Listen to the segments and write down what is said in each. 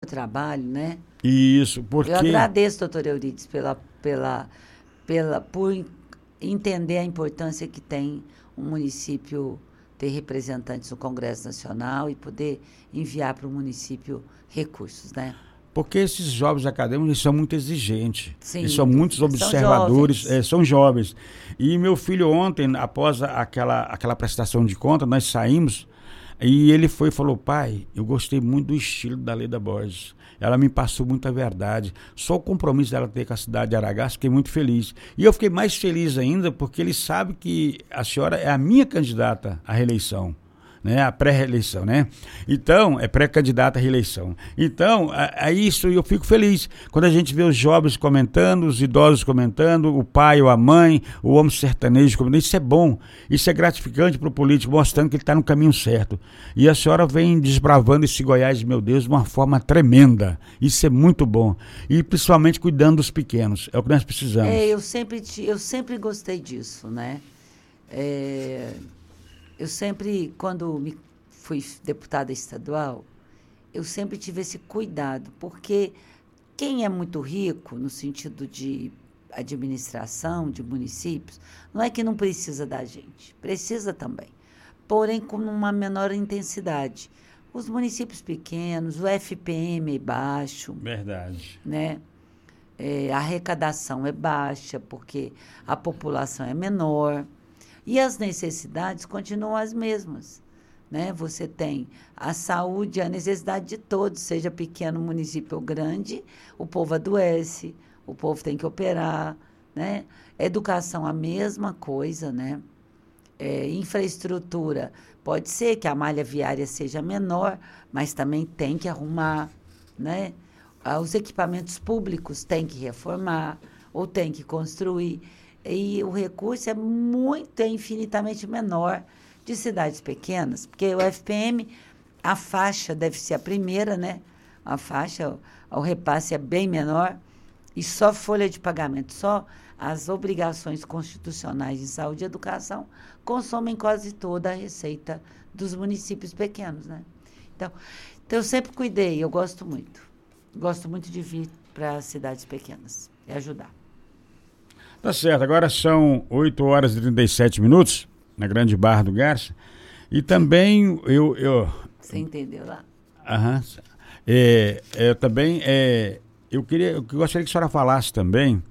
trabalho, né? Isso, porque... Eu agradeço, doutor Euridice, por entender a importância que tem um município ter representantes no Congresso Nacional e poder enviar para o município recursos, né? Porque esses jovens acadêmicos eles são muito exigentes, Sim, eles são muitos observadores, são jovens. E meu filho ontem, após aquela prestação de conta, nós saímos e ele falou, pai, eu gostei muito do estilo da Leda Borges. Ela me passou muita verdade. Só o compromisso dela ter com a cidade de Aragaça, fiquei muito feliz. E eu fiquei mais feliz ainda porque ele sabe que a senhora é a minha candidata à reeleição. Né, a pré-reeleição, né? Então, é pré-candidata à reeleição. Então, isso eu fico feliz. Quando a gente vê os jovens comentando, os idosos comentando, o pai ou a mãe, o homem sertanejo comentando, isso é bom. Isso é gratificante para o político, mostrando que ele está no caminho certo. E a senhora vem desbravando esse Goiás, meu Deus, de uma forma tremenda. Isso é muito bom. E principalmente cuidando dos pequenos. É o que nós precisamos. Eu sempre gostei disso, né? Eu sempre, quando fui deputada estadual, eu sempre tive esse cuidado, porque quem é muito rico, no sentido de administração, de municípios, não é que não precisa da gente, precisa também, porém com uma menor intensidade. Os municípios pequenos, o FPM é baixo. Verdade. Né? A arrecadação é baixa, porque a população é menor. E as necessidades continuam as mesmas, né? Você tem a saúde, a necessidade de todos, seja pequeno município ou grande, o povo adoece, o povo tem que operar, né? Educação, a mesma coisa, né? Infraestrutura, pode ser que a malha viária seja menor, mas também tem que arrumar, né? Os equipamentos públicos tem que reformar ou tem que construir. E o recurso é infinitamente menor de cidades pequenas, porque o FPM, a faixa deve ser a primeira, né? A faixa, o repasse é bem menor, e só folha de pagamento, só as obrigações constitucionais de saúde e educação consomem quase toda a receita dos municípios pequenos, né? Então eu sempre cuidei, eu gosto muito de vir para as cidades pequenas e ajudar. Tá certo, agora são 8 horas e 37 minutos, na Grande Barra do Garça. E também Você entendeu lá? Aham. Eu gostaria que a senhora falasse também,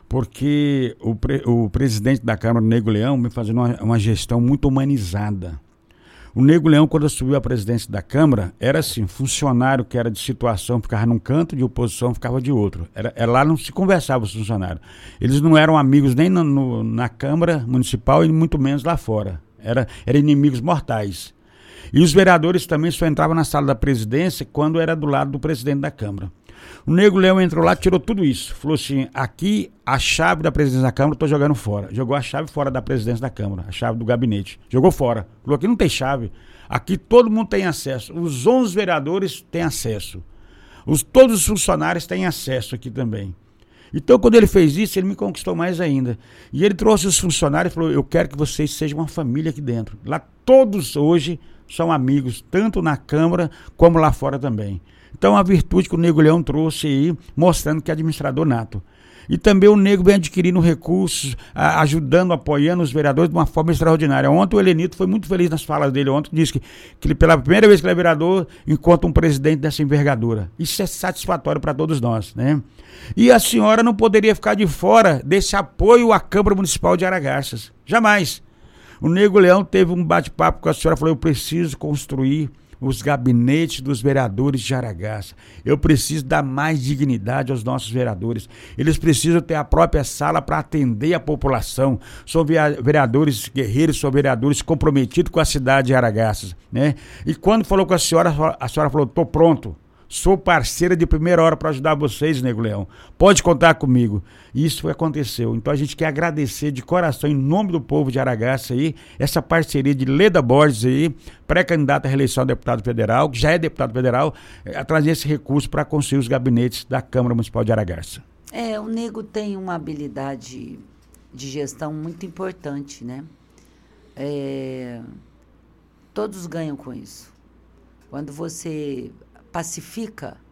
porque o presidente da Câmara, o Nego Leão, me fazendo uma gestão muito humanizada. O Nego Leão, quando assumiu a presidência da Câmara, era assim, funcionário que era de situação ficava num canto, de oposição ficava de outro. Lá não se conversava os funcionários. Eles não eram amigos nem na Câmara Municipal e muito menos lá fora. Eram inimigos mortais. E os vereadores também só entravam na sala da presidência quando era do lado do presidente da Câmara. O Nego Leão entrou lá, tirou tudo isso. Falou assim, aqui a chave da presidência da Câmara eu tô jogando fora. Jogou a chave fora da presidência da Câmara, a chave do gabinete. Jogou fora. Falou, aqui não tem chave. Aqui todo mundo tem acesso. Os 11 vereadores têm acesso. Todos os funcionários têm acesso aqui também. Então, quando ele fez isso, ele me conquistou mais ainda. E ele trouxe os funcionários e falou, eu quero que vocês sejam uma família aqui dentro. Lá todos hoje são amigos, tanto na Câmara como lá fora também. Então, a virtude que o Nego Leão trouxe aí, mostrando que é administrador nato. E também o Nego vem adquirindo recursos, ajudando, apoiando os vereadores de uma forma extraordinária. Ontem o Helenito foi muito feliz nas falas dele. Ontem disse que ele, pela primeira vez que ele é vereador, encontra um presidente dessa envergadura. Isso é satisfatório para todos nós, né? E a senhora não poderia ficar de fora desse apoio à Câmara Municipal de Aragarças. Jamais. O Nego Leão teve um bate-papo com a senhora, falou, eu preciso construir os gabinetes dos vereadores de Aragarça. Eu preciso dar mais dignidade aos nossos vereadores. Eles precisam ter a própria sala para atender a população. São vereadores guerreiros, são vereadores comprometidos com a cidade de Aragarça, né? E quando falou com a senhora falou, estou pronto. Sou parceira de primeira hora para ajudar vocês, Nego Leão. Pode contar comigo. E isso aconteceu. Então a gente quer agradecer de coração, em nome do povo de Aragarça aí, essa parceria de Leda Borges aí, pré-candidata à reeleição a deputado federal, que já é deputado federal, a trazer esse recurso para construir os gabinetes da Câmara Municipal de Aragarça. O Nego tem uma habilidade de gestão muito importante, né? Todos ganham com isso. Quando você pacifica